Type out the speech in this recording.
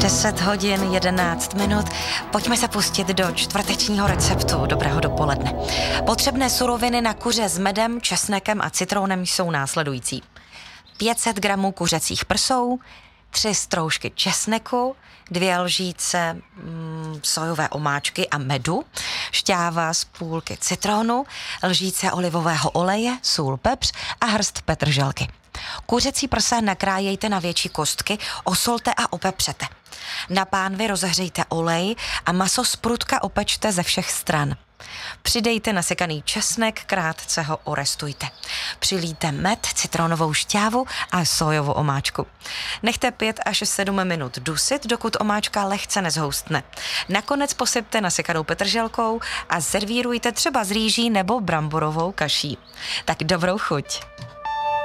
10 hodin 11 minut. Pojďme se pustit do čtvrtečního receptu. Dobrého dopoledne. Potřebné suroviny na kuře s medem, česnekem a citronem jsou následující. 500 gramů kuřecích prsou, 3 stroužky česneku, 2 lžíce sojové omáčky a medu, šťáva z půlky citronu, lžíce olivového oleje, sůl, pepř a hrst petrželky. Kuřecí prsa nakrájejte na větší kostky, osolte a opepřete. Na pánvi rozehřejte olej a maso z prutka opečte ze všech stran. Přidejte nasekaný česnek, krátce ho orestujte. Přilijte med, citronovou šťávu a sojovou omáčku. Nechte 5 až 7 minut dusit, dokud omáčka lehce nezhoustne. Nakonec posypte nasekanou petrželkou a servírujte třeba s rýží nebo bramborovou kaší. Tak dobrou chuť.